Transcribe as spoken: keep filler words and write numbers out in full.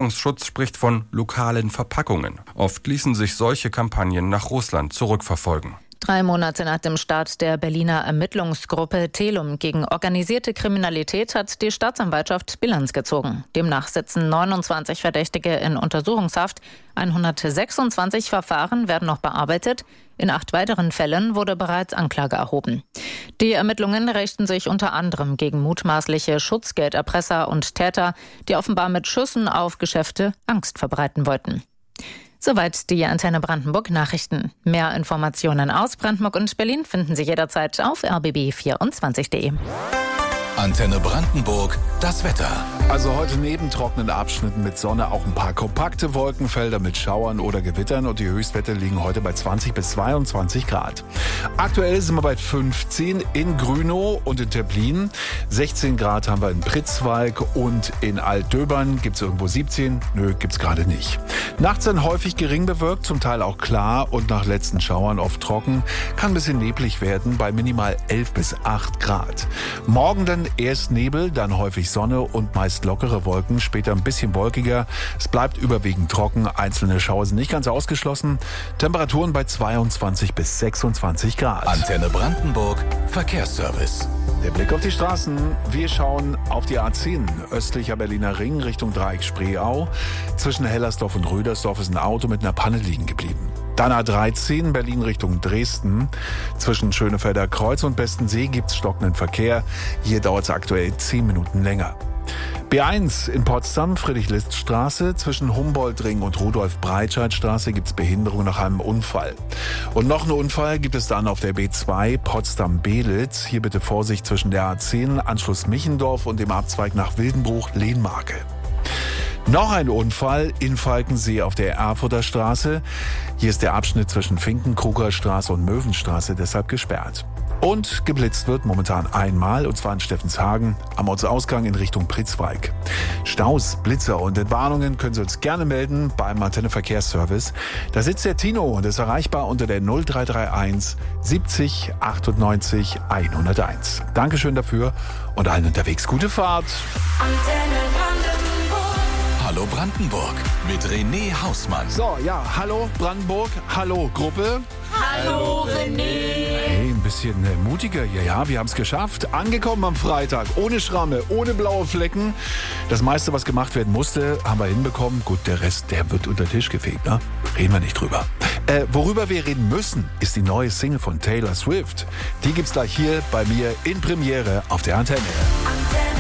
Verfassungsschutz spricht von lokalen Verpackungen. Oft ließen sich solche Kampagnen nach Russland zurückverfolgen. Drei Monate nach dem Start der Berliner Ermittlungsgruppe Telum gegen organisierte Kriminalität hat die Staatsanwaltschaft Bilanz gezogen. Demnach sitzen neunundzwanzig Verdächtige in Untersuchungshaft. hundertsechsundzwanzig Verfahren werden noch bearbeitet. In acht weiteren Fällen wurde bereits Anklage erhoben. Die Ermittlungen richten sich unter anderem gegen mutmaßliche Schutzgelderpresser und Täter, die offenbar mit Schüssen auf Geschäfte Angst verbreiten wollten. Soweit die Antenne Brandenburg Nachrichten. Mehr Informationen aus Brandenburg und Berlin finden Sie jederzeit auf r b b vierundzwanzig punkt d e. Antenne Brandenburg, das Wetter. Also heute neben trockenen Abschnitten mit Sonne auch ein paar kompakte Wolkenfelder mit Schauern oder Gewittern und die Höchstwerte liegen heute bei zwanzig bis zweiundzwanzig Grad. Aktuell sind wir bei fünfzehn in Grünow und in Tepplin. sechzehn Grad haben wir in Pritzwalk und in Altdöbern. Gibt es irgendwo siebzehn? Nö, gibt's gerade nicht. Nachts dann häufig gering bewölkt, zum Teil auch klar und nach letzten Schauern oft trocken. Kann ein bisschen neblig werden bei minimal elf bis acht Grad. Morgen dann erst Nebel, dann häufig Sonne und meist lockere Wolken, später ein bisschen wolkiger. Es bleibt überwiegend trocken, einzelne Schauer sind nicht ganz ausgeschlossen. Temperaturen bei zweiundzwanzig bis sechsundzwanzig Grad. Antenne Brandenburg, Verkehrsservice. Der Blick auf die Straßen. Wir schauen auf die A zehn, östlicher Berliner Ring Richtung Dreieck Spreeau. Zwischen Hellersdorf und Rüdersdorf ist ein Auto mit einer Panne liegen geblieben. Dann A dreizehn, Berlin Richtung Dresden. Zwischen Schönefelder Kreuz und Bestensee gibt es stockenden Verkehr. Hier dauert es aktuell zehn Minuten länger. B eins in Potsdam, Friedrich-List-Straße. Zwischen Humboldt-Ring und Rudolf-Breitscheid-Straße gibt es Behinderung nach einem Unfall. Und noch einen Unfall gibt es dann auf der B zwei Potsdam-Belitz. Hier bitte Vorsicht zwischen der A zehn, Anschluss Michendorf und dem Abzweig nach Wildenbruch-Lehnmarke. Noch ein Unfall in Falkensee auf der Erfurter Straße. Hier ist der Abschnitt zwischen Finkenkruger Straße und Möwenstraße deshalb gesperrt. Und geblitzt wird momentan einmal, und zwar in Steffenshagen am Ortsausgang in Richtung Pritzwalk. Staus, Blitzer und Entwarnungen können Sie uns gerne melden beim Antenne Verkehrsservice. Da sitzt der Tino und ist erreichbar unter der null drei drei eins siebzig achtundneunzig hunderteins. Dankeschön dafür und allen unterwegs gute Fahrt. Antenne Brandenburg. Hallo Brandenburg mit René Hausmann. So, ja, hallo Brandenburg, hallo Gruppe. Hallo René. Hey, ein bisschen äh, mutiger hier, ja, wir haben es geschafft. Angekommen am Freitag, ohne Schramme, ohne blaue Flecken. Das meiste, was gemacht werden musste, haben wir hinbekommen. Gut, der Rest, der wird unter den Tisch gefegt, ne? Reden wir nicht drüber. Äh, worüber wir reden müssen, ist die neue Single von Taylor Swift. Die gibt's gleich hier bei mir in Premiere auf der Antenne.